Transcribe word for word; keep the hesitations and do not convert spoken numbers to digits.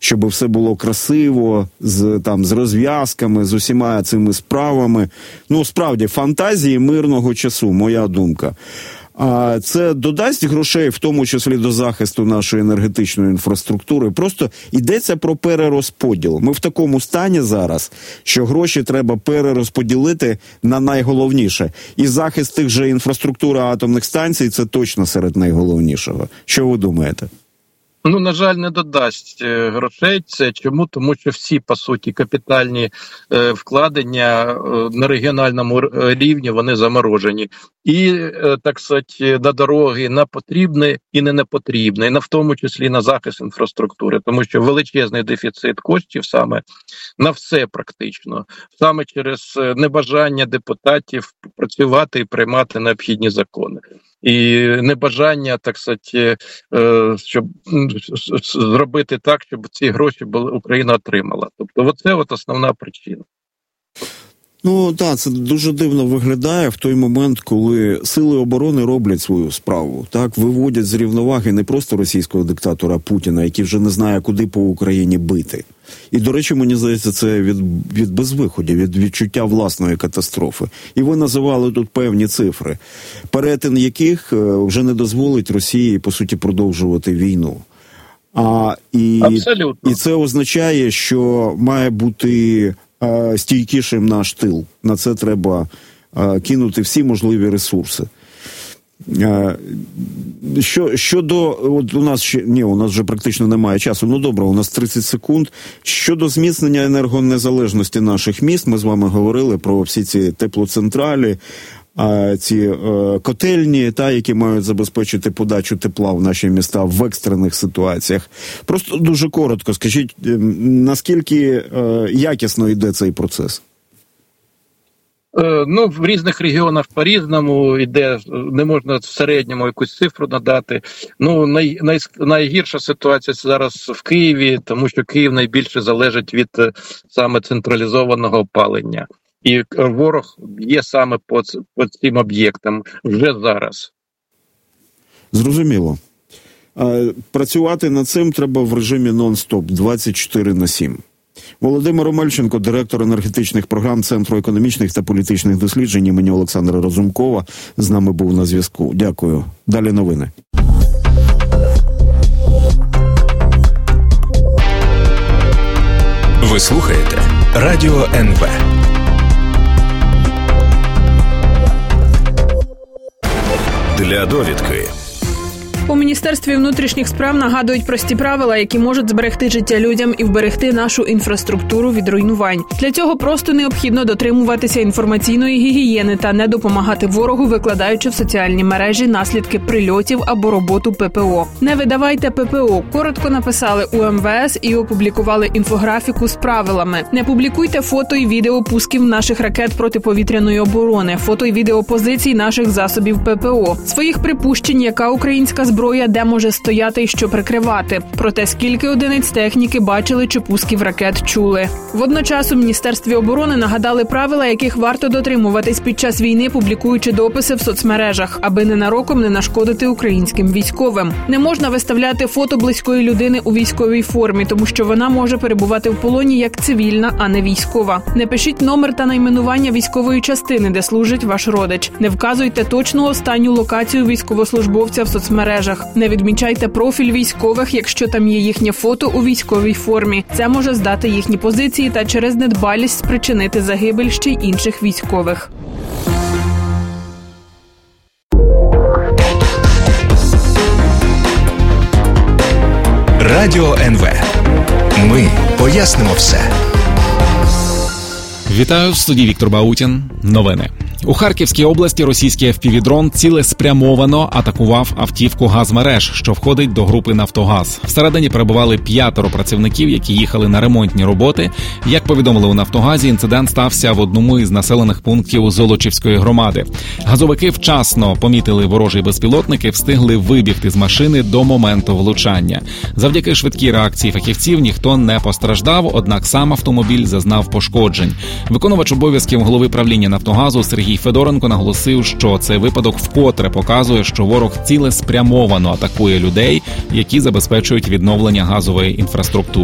щоб все було красиво, з, там, з розв'язками, з усіма цими справами. Ну, справді, фантазії мирного часу, моя думка. А це додасть грошей, в тому числі до захисту нашої енергетичної інфраструктури. Просто йдеться про перерозподіл. Ми в такому стані зараз, що гроші треба перерозподілити на найголовніше. І захист тих же інфраструктури атомних станцій – це точно серед найголовнішого. Що ви думаєте? Ну, на жаль, не додасть грошей. Це чому? Тому що всі, по суті, капітальні е, вкладення е, на регіональному рівні, вони заморожені. І, е, так сказати, на дороги, на потрібне і не непотрібне, і на в тому числі на захист інфраструктури. Тому що величезний дефіцит коштів саме на все практично. Саме через небажання депутатів працювати і приймати необхідні закони. І небажання, так сказати, щоб зробити так, щоб ці гроші були, Україна отримала. Тобто, оце от основна причина. Ну, так, це дуже дивно виглядає в той момент, коли сили оборони роблять свою справу. Так, виводять з рівноваги не просто російського диктатора Путіна, який вже не знає, куди по Україні бити. І, до речі, мені здається, це від, від безвиходів, від відчуття власної катастрофи. І ви називали тут певні цифри, перетин яких вже не дозволить Росії, по суті, продовжувати війну. А, і, Абсолютно. І це означає, що має бути а, стійкішим наш тил. На це треба а, кинути всі можливі ресурси. Що, щодо, от у нас ще, ні, у нас вже практично немає часу, ну добре, у нас тридцять секунд. Щодо зміцнення енергонезалежності наших міст, ми з вами говорили про всі ці теплоцентралі, ці е, котельні, та, які мають забезпечити подачу тепла в наші міста в екстрених ситуаціях. Просто дуже коротко, скажіть, наскільки е, якісно йде цей процес? Ну, в різних регіонах по-різному йде, не можна в середньому якусь цифру надати. Ну, най, най, найгірша ситуація зараз в Києві, тому що Київ найбільше залежить від саме централізованого опалення. І ворог є саме по, по цим об'єктам вже зараз. Зрозуміло. Працювати над цим треба в режимі нон-стоп, двадцять чотири на сім. Володимир Омельченко, директор енергетичних програм Центру економічних та політичних досліджень імені Олександра Разумкова, з нами був на зв'язку. Дякую. Далі новини. Ви слухаєте Радіо ен ве. Для довідки. У Міністерстві внутрішніх справ нагадують прості правила, які можуть зберегти життя людям і вберегти нашу інфраструктуру від руйнувань. Для цього просто необхідно дотримуватися інформаційної гігієни та не допомагати ворогу, викладаючи в соціальні мережі наслідки прильотів або роботу пе пе о. Не видавайте пе пе о. Коротко написали у ем ве ес і опублікували інфографіку з правилами. Не публікуйте фото і відео пусків наших ракет протиповітряної оборони, фото і відео позицій наших засобів пе пе о. Своїх припущень, яка українська зброя зброя, де може стояти і що прикривати. Про те, скільки одиниць техніки бачили чи пусків ракет чули. Водночас у Міністерстві оборони нагадали правила, яких варто дотримуватись під час війни, публікуючи дописи в соцмережах, аби ненароком не нашкодити українським військовим. Не можна виставляти фото близької людини у військовій формі, тому що вона може перебувати в полоні як цивільна, а не військова. Не пишіть номер та найменування військової частини, де служить ваш родич. Не вказуйте точну останню локацію військовослужбовця в соцмережах. Не відмічайте профіль військових, якщо там є їхнє фото у військовій формі. Це може здати їхні позиції та через недбалість спричинити загибель ще й інших військових. Радіо ен ве. Ми пояснимо все. Вітаю, в студії Віктор Баутін. Новини. У Харківській області російський еф пі ві-дрон цілеспрямовано атакував автівку «Газмереж», що входить до групи «Нафтогаз». Всередині перебували п'ятеро працівників, які їхали на ремонтні роботи. Як повідомили у «Нафтогазі», інцидент стався в одному із населених пунктів Золочівської громади. Газовики вчасно помітили ворожий безпілотник і встигли вибігти з машини до моменту влучання. Завдяки швидкій реакції фахівців ніхто не постраждав, однак сам автомобіль зазнав пошкоджень. Виконувач обов'язків голови правління «Нафтогазу» Сергій Федоренко наголосив, що цей випадок вкотре показує, що ворог цілеспрямовано атакує людей, які забезпечують відновлення газової інфраструктури.